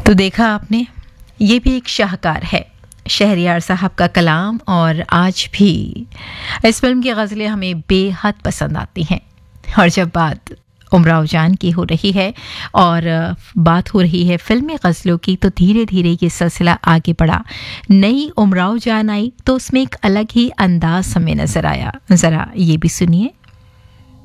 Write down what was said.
तो देखा आपने, ये भी एक शाहकार है, शहरयार साहब का कलाम, और आज भी इस फिल्म की गज़लें हमें बेहद पसंद आती हैं। और जब बात उमराव जान की हो रही है और बात हो रही है फिल्मी गज़लों की, तो धीरे धीरे ये सिलसिला आगे बढ़ा। नई उमराव जान आई तो उसमें एक अलग ही अंदाज हमें नज़र आया। ज़रा ये भी सुनिए।